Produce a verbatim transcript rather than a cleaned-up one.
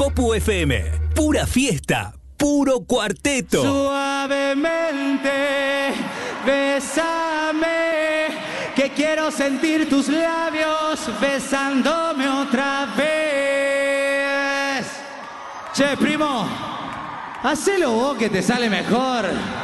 Popu F M. Pura fiesta, puro cuarteto. Suavemente, bésame, que quiero sentir tus labios besándome otra vez. Che, primo, hacelo vos que te sale mejor.